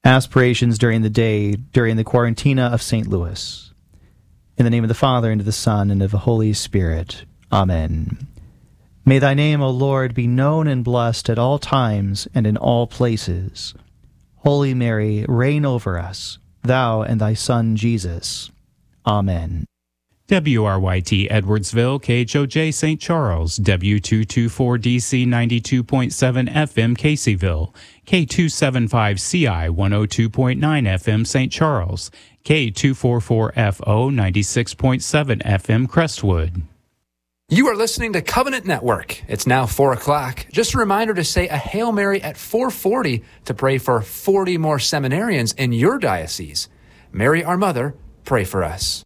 Aspirations during the day, during the Quarantina of St. Louis. In the name of the Father, and of the Son, and of the Holy Spirit. Amen. May thy name, O Lord, be known and blessed at all times and in all places. Holy Mary, reign over us, thou and thy Son Jesus. Amen. WRYT Edwardsville, KHOJ St. Charles, W224DC 92.7 FM Caseyville, K275CI 102.9 FM St. Charles, K244FO 96.7 FM Crestwood. You are listening to Covenant Network. It's now 4 o'clock. Just a reminder to say a Hail Mary at 4:40 to pray for 40 more seminarians in your diocese. Mary, our Mother, pray for us.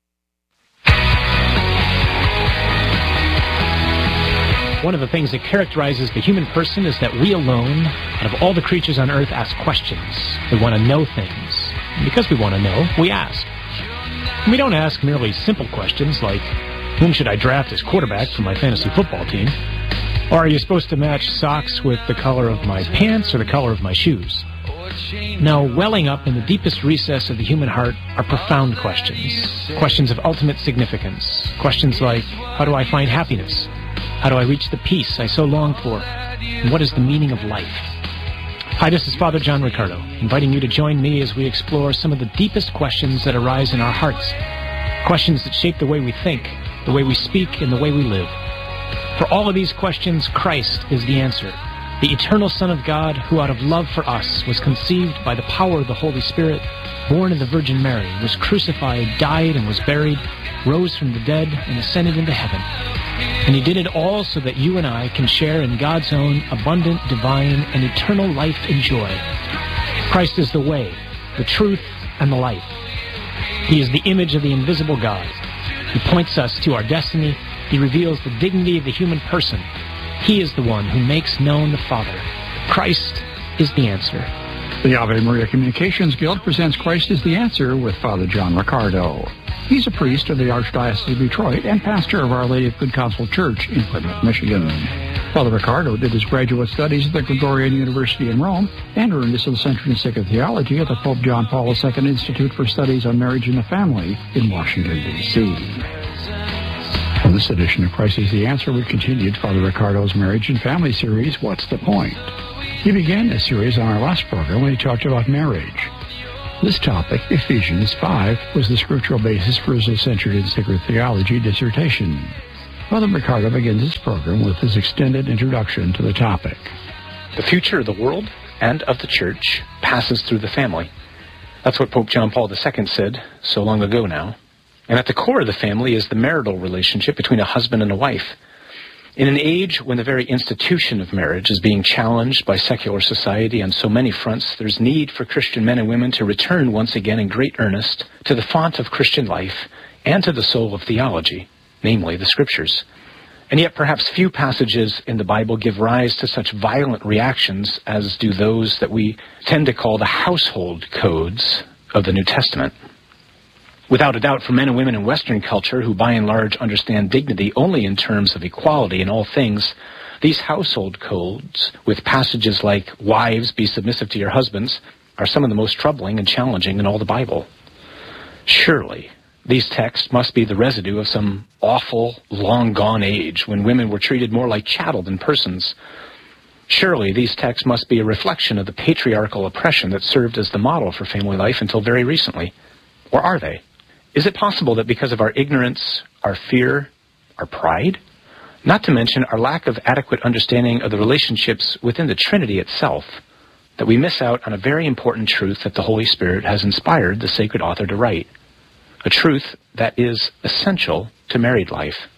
One of the things that characterizes the human person is that we alone, out of all the creatures on earth, ask questions. We want to know things. And because we want to know, we ask. And we don't ask merely simple questions like, whom should I draft as quarterback for my fantasy football team? Or are you supposed to match socks with the color of my pants or the color of my shoes? No, welling up in the deepest recess of the human heart are profound questions. Questions of ultimate significance. Questions like, how do I find happiness? How do I reach the peace I so long for? And what is the meaning of life? Hi, this is Father John Riccardo, inviting you to join me as we explore some of the deepest questions that arise in our hearts. Questions that shape the way we think, the way we speak, and the way we live. For all of these questions, Christ is the answer. The eternal Son of God, who out of love for us was conceived by the power of the Holy Spirit, born of the Virgin Mary, was crucified, died, and was buried, rose from the dead, and ascended into heaven. And he did it all so that you and I can share in God's own abundant, divine, and eternal life and joy. Christ is the way, the truth, and the life. He is the image of the invisible God. He points us to our destiny. He reveals the dignity of the human person. He is the one who makes known the Father. Christ is the answer. The Ave Maria Communications Guild presents Christ is the Answer with Father John Riccardo. He's a priest of the Archdiocese of Detroit and pastor of Our Lady of Good Counsel Church in Plymouth, Michigan. Father Riccardo did his graduate studies at the Gregorian University in Rome and earned his licentiate in sacred theology at the Pope John Paul II Institute for Studies on Marriage and the Family in Washington, D.C. On this edition of Christ is the Answer, we continued Father Riccardo's Marriage and Family series, What's the Point? He began this series on our last program when he talked about marriage. This topic, Ephesians 5, was the scriptural basis for his licentiate in sacred theology dissertation. Father Riccardo begins his program with his extended introduction to the topic. The future of the world and of the church passes through the family. That's what Pope John Paul II said so long ago now. And at the core of the family is the marital relationship between a husband and a wife. In an age when the very institution of marriage is being challenged by secular society on so many fronts, there's need for Christian men and women to return once again in great earnest to the font of Christian life and to the soul of theology, namely the Scriptures. And yet perhaps few passages in the Bible give rise to such violent reactions as do those that we tend to call the household codes of the New Testament. Without a doubt, for men and women in Western culture who by and large understand dignity only in terms of equality in all things, these household codes, with passages like, wives, be submissive to your husbands, are some of the most troubling and challenging in all the Bible. Surely, these texts must be the residue of some awful, long-gone age when women were treated more like chattel than persons. Surely, these texts must be a reflection of the patriarchal oppression that served as the model for family life until very recently. Or are they? Is it possible that because of our ignorance, our fear, our pride, not to mention our lack of adequate understanding of the relationships within the Trinity itself, that we miss out on a very important truth that the Holy Spirit has inspired the sacred author to write? A truth that is essential to married life.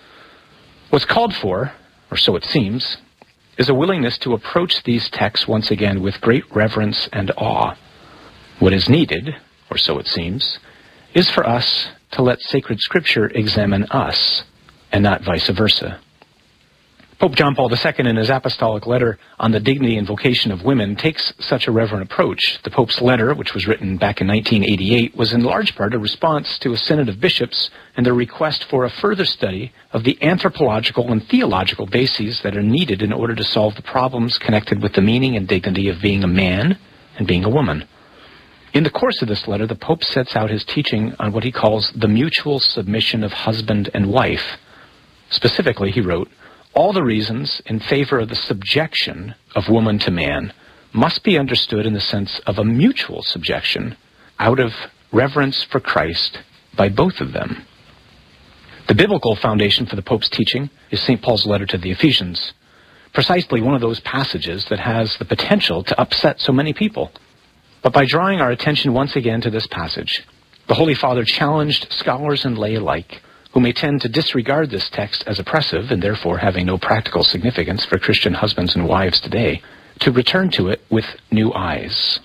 What's called for, or so it seems, is a willingness to approach these texts once again with great reverence and awe. What is needed, or so it seems, is for us to let sacred Scripture examine us, and not vice versa. Pope John Paul II, in his apostolic letter on the dignity and vocation of women, takes such a reverent approach. The Pope's letter, which was written back in 1988, was in large part a response to a synod of bishops and their request for a further study of the anthropological and theological bases that are needed in order to solve the problems connected with the meaning and dignity of being a man and being a woman. In the course of this letter, the Pope sets out his teaching on what he calls the mutual submission of husband and wife. Specifically, he wrote, all the reasons in favor of the subjection of woman to man must be understood in the sense of a mutual subjection out of reverence for Christ by both of them. The biblical foundation for the Pope's teaching is St. Paul's letter to the Ephesians, precisely one of those passages that has the potential to upset so many people. But by drawing our attention once again to this passage, the Holy Father challenged scholars and lay alike, who may tend to disregard this text as oppressive and therefore having no practical significance for Christian husbands and wives today, to return to it with new eyes.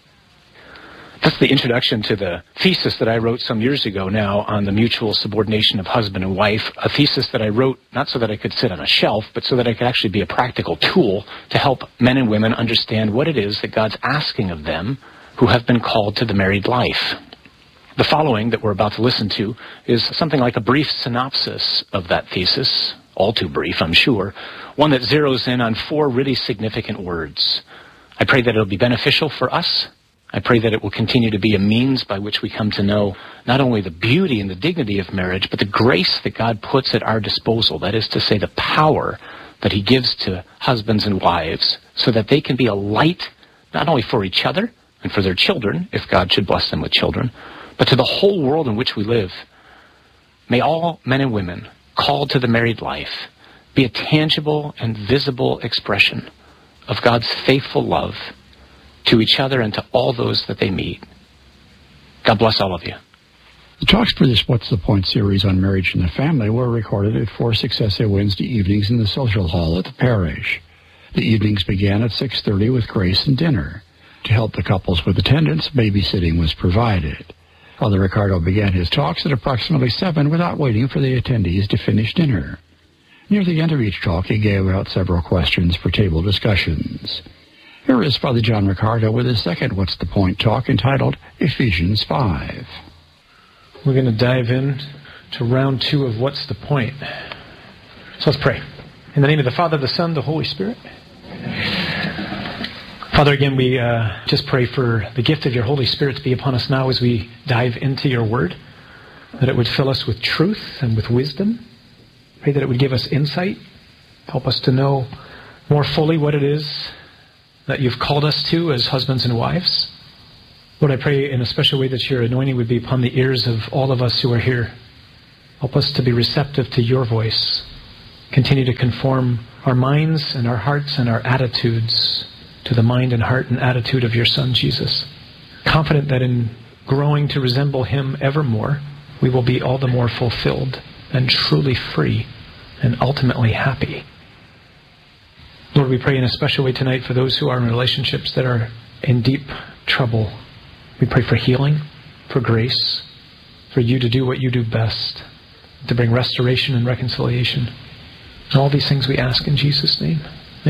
That's the introduction to the thesis that I wrote some years ago now on the mutual subordination of husband and wife, a thesis that I wrote not so that I could sit on a shelf, but so that I could actually be a practical tool to help men and women understand what it is that God's asking of them who have been called to the married life. The following that we're about to listen to is something like a brief synopsis of that thesis, all too brief, I'm sure, one that zeroes in on 4 really significant words. I pray that it'll be beneficial for us. I pray that it will continue to be a means by which we come to know not only the beauty and the dignity of marriage, but the grace that God puts at our disposal. That is to say, the power that he gives to husbands and wives so that they can be a light not only for each other and for their children, if God should bless them with children, but to the whole world in which we live. May all men and women called to the married life be a tangible and visible expression of God's faithful love to each other and to all those that they meet. God bless all of you. The talks for this What's the Point series on marriage and the family were recorded at 4 successive Wednesday evenings in the social hall at the parish. The evenings began at 6:30 with grace and dinner. To help the couples with attendance, babysitting was provided. Father Ricardo began his talks at approximately 7 without waiting for the attendees to finish dinner. Near the end of each talk, he gave out several questions for table discussions. Here is Father John Ricardo with his second What's the Point talk entitled Ephesians 5. We're going to dive in to round 2 of What's the Point. So let's pray. In the name of the Father, the Son, the Holy Spirit. Father, again, we just pray for the gift of your Holy Spirit to be upon us now as we dive into your word, that it would fill us with truth and with wisdom. Pray that it would give us insight, help us to know more fully what it is that you've called us to as husbands and wives. Lord, I pray in a special way that your anointing would be upon the ears of all of us who are here. Help us to be receptive to your voice. Continue to conform our minds and our hearts and our attitudes to the mind and heart and attitude of your Son, Jesus. Confident that in growing to resemble him ever more, we will be all the more fulfilled and truly free and ultimately happy. Lord, we pray in a special way tonight for those who are in relationships that are in deep trouble. We pray for healing, for grace, for you to do what you do best, to bring restoration and reconciliation. And all these things we ask in Jesus' name.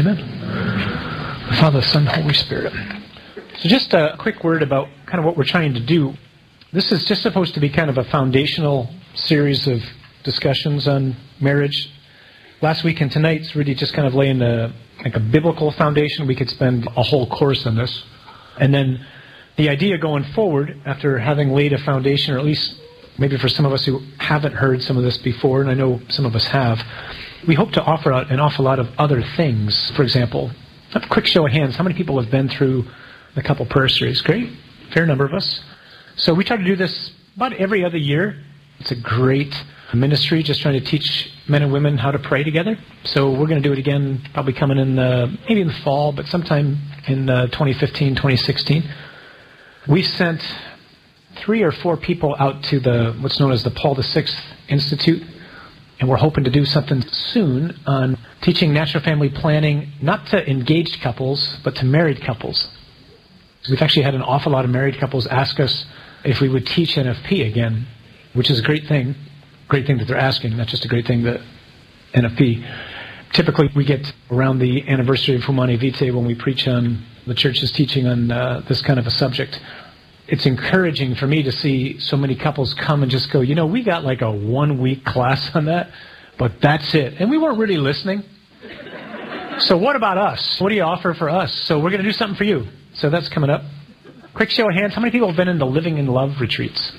Amen. Father, Son, Holy Spirit. So just a quick word about kind of what we're trying to do. This is just supposed to be kind of a foundational series of discussions on marriage. Last week and tonight's really just kind of laying a biblical foundation. We could spend a whole course on this. And then the idea going forward, after having laid a foundation, or at least maybe for some of us who haven't heard some of this before, and I know some of us have, we hope to offer out an awful lot of other things. For example, a quick show of hands, how many people have been through the couple prayer series? Great, fair number of us. So we try to do this about every other year. It's a great ministry, just trying to teach men and women how to pray together. So we're going to do it again, probably coming in maybe in the fall, but sometime in 2015, 2016. We sent 3 or 4 people out to what's known as the Paul VI Institute, and we're hoping to do something soon on teaching natural family planning, not to engaged couples, but to married couples. We've actually had an awful lot of married couples ask us if we would teach NFP again, which is a great thing. Great thing that they're asking, not just a great thing that NFP. Typically, we get around the anniversary of Humanae Vitae when we preach on the church's teaching on this kind of a subject. It's encouraging for me to see so many couples come and just go, we got like a 1-week class on that, but that's it. And we weren't really listening. So what about us? What do you offer for us? So we're going to do something for you. So that's coming up. Quick show of hands. How many people have been in the Living in Love retreats?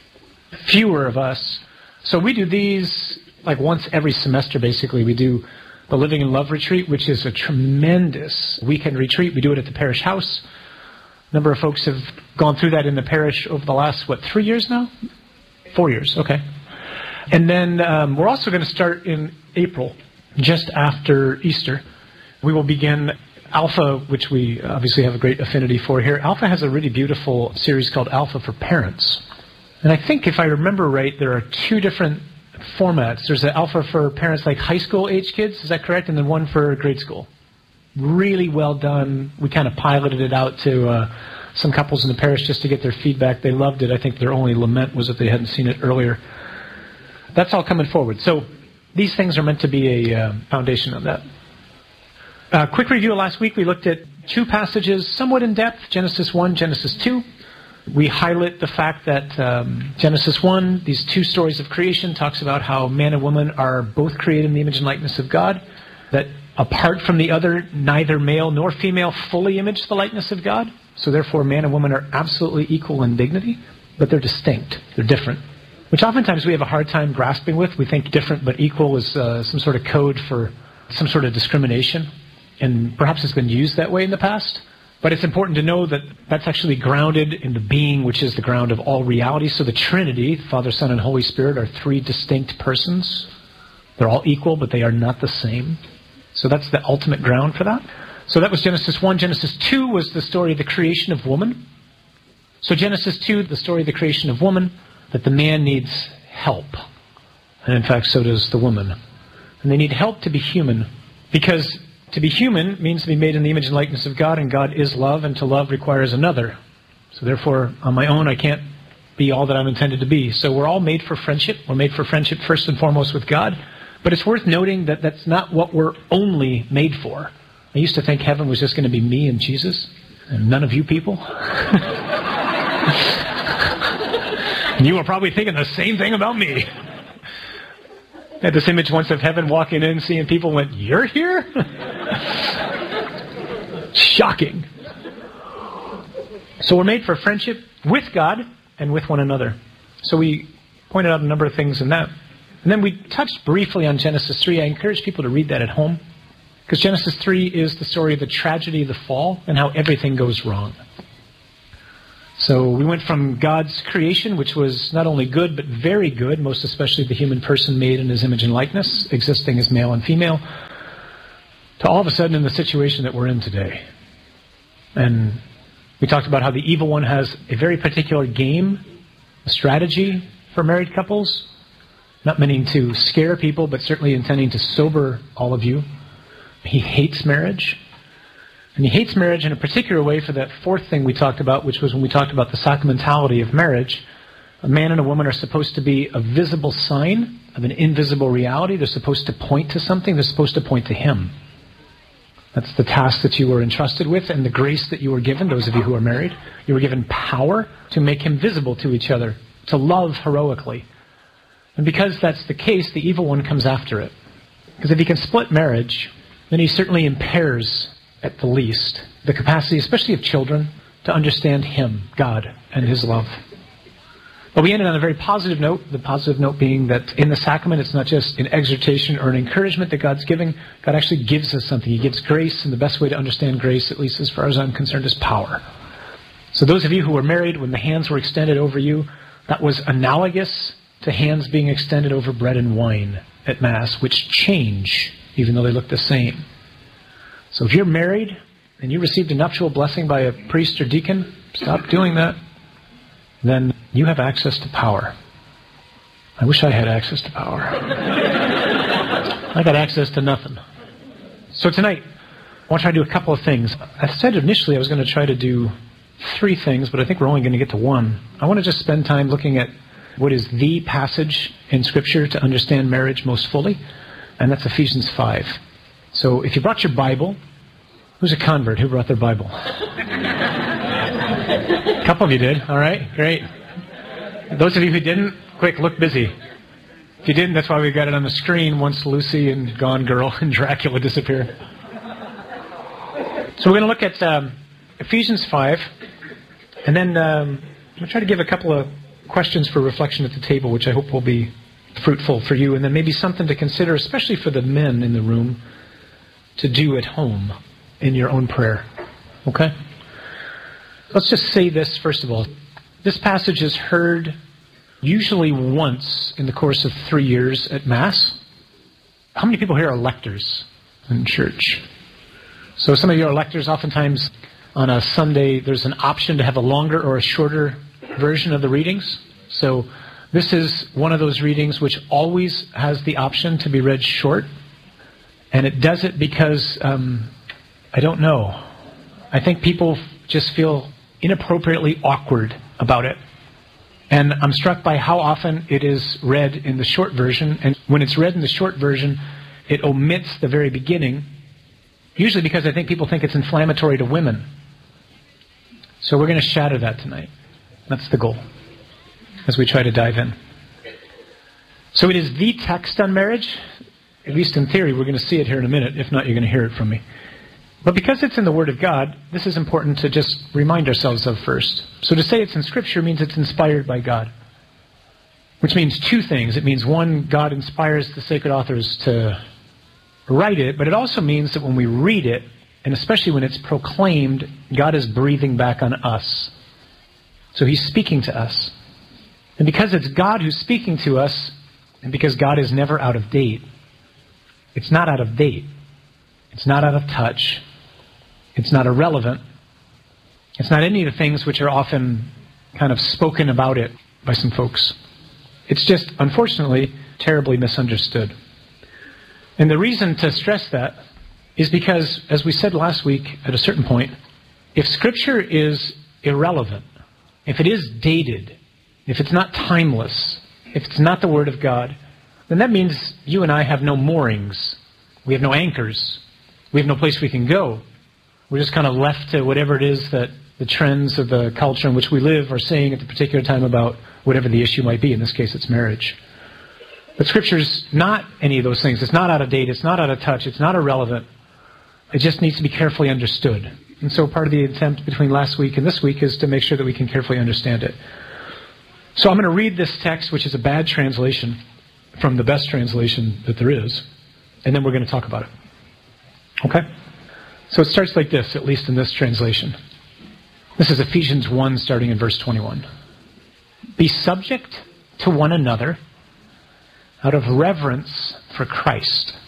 Fewer of us. So we do these like once every semester, basically. We do the Living in Love retreat, which is a tremendous weekend retreat. We do it at the parish house. A number of folks have gone through that in the parish over the last, 3 years now? 4 years, okay. And then we're also going to start in April, just after Easter. We will begin Alpha, which we obviously have a great affinity for here. Alpha has a really beautiful series called Alpha for Parents. And I think if I remember right, there are 2 different formats. There's an Alpha for parents like high school age kids, is that correct? And then one for grade school. Really well done. We kind of piloted it out to some couples in the parish just to get their feedback. They loved it. I think their only lament was that they hadn't seen it earlier. That's all coming forward. So these things are meant to be a foundation of that. Quick review of last week. We looked at 2 passages somewhat in depth, Genesis 1, Genesis 2. We highlight the fact that Genesis 1, these 2 stories of creation, talks about how man and woman are both created in the image and likeness of God, that apart from the other, neither male nor female fully image the likeness of God. So therefore, man and woman are absolutely equal in dignity, but they're distinct. They're different, which oftentimes we have a hard time grasping with. We think different but equal is some sort of code for some sort of discrimination. And perhaps it's been used that way in the past. But it's important to know that that's actually grounded in the being, which is the ground of all reality. So the Trinity, Father, Son, and Holy Spirit, are 3 distinct persons. They're all equal, but they are not the same. So that's the ultimate ground for that. So that was Genesis 1. Genesis 2 was the story of the creation of woman. So Genesis 2, the story of the creation of woman, that the man needs help. And in fact, so does the woman. And they need help to be human, because to be human means to be made in the image and likeness of God, and God is love, and to love requires another. So therefore, on my own, I can't be all that I'm intended to be. So we're all made for friendship. We're made for friendship first and foremost with God. But it's worth noting that that's not what we're only made for. I used to think heaven was just going to be me and Jesus, and none of you people. And you were probably thinking the same thing about me. I had this image once of heaven walking in, seeing people, went, "You're here?" Shocking. So we're made for friendship with God and with one another. So we pointed out a number of things in that. And then we touched briefly on Genesis 3. I encourage people to read that at home, because Genesis 3 is the story of the tragedy of the fall and how everything goes wrong. So we went from God's creation, which was not only good, but very good, most especially the human person made in his image and likeness, existing as male and female, to all of a sudden in the situation that we're in today. And we talked about how the evil one has a very particular game, a strategy for married couples, not meaning to scare people, but certainly intending to sober all of you. He hates marriage. And he hates marriage in a particular way for that 4th thing we talked about, which was when we talked about the sacramentality of marriage. A man and a woman are supposed to be a visible sign of an invisible reality. They're supposed to point to something. They're supposed to point to him. That's the task that you were entrusted with, and the grace that you were given, those of you who are married. You were given power to make him visible to each other, to love heroically. And because that's the case, the evil one comes after it. Because if he can split marriage, then he certainly impairs, at the least, the capacity, especially of children, to understand him, God, and his love. But we ended on a very positive note, the positive note being that in the sacrament, it's not just an exhortation or an encouragement that God's giving. God actually gives us something. He gives grace, and the best way to understand grace, at least as far as I'm concerned, is power. So those of you who were married, when the hands were extended over you, that was analogous to hands being extended over bread and wine at Mass, which change, even though they look the same. So if you're married and you received a nuptial blessing by a priest or deacon, stop doing that. Then you have access to power. I wish I had access to power. I got access to nothing. So tonight, I want to try to do a couple of things. I said initially I was going to try to do 3 things, but I think we're only going to get to 1. I want to just spend time looking at what is the passage in Scripture to understand marriage most fully, and that's Ephesians 5. So if you brought your Bible, who's a convert? Who brought their Bible? A couple of you did. All right, great. Those of you who didn't, quick, look busy. If you didn't, that's why we got it on the screen once Lucy and Gone Girl and Dracula disappear. So we're going to look at Ephesians 5, and then I'm going to try to give a couple of questions for reflection at the table, which I hope will be fruitful for you, and then maybe something to consider, especially for the men in the room, to do at home in your own prayer. Okay? Let's just say this first of all. This passage is heard usually once in the course of 3 years at Mass. How many people here are lectors in church? So some of you are lectors. Oftentimes on a Sunday there's an option to have a longer or a shorter version of the readings. So this is one of those readings which always has the option to be read short. And it does it because, I don't know. I think people just feel inappropriately awkward about it. And I'm struck by how often it is read in the short version. And when it's read in the short version, it omits the very beginning. Usually because I think people think it's inflammatory to women. So we're going to shatter that tonight. That's the goal as we try to dive in. So it is the text on marriage. At least in theory, we're going to see it here in a minute. If not, you're going to hear it from me. But because it's in the Word of God, this is important to just remind ourselves of first. So to say it's in Scripture means it's inspired by God. Which means two things. It means, one, God inspires the sacred authors to write it, but it also means that when we read it, and especially when it's proclaimed, God is breathing back on us. So He's speaking to us. And because it's God who's speaking to us, and because God is never out of date, it's not out of date. It's not out of touch. It's not irrelevant. It's not any of the things which are often kind of spoken about it by some folks. It's just, unfortunately, terribly misunderstood. And the reason to stress that is because, as we said last week at a certain point, if Scripture is irrelevant, if it is dated, if it's not timeless, if it's not the Word of God, then that means you and I have no moorings. We have no anchors. We have no place we can go. We're just kind of left to whatever it is that the trends of the culture in which we live are saying at the particular time about whatever the issue might be. In this case, it's marriage. But Scripture's not any of those things. It's not out of date. It's not out of touch. It's not irrelevant. It just needs to be carefully understood. And so part of the attempt between last week and this week is to make sure that we can carefully understand it. So I'm going to read this text, which is a bad translation from the best translation that there is, and then we're going to talk about it. Okay? So it starts like this, at least in this translation. This is Ephesians 1, starting in verse 21. Be subject to one another out of reverence for Christ.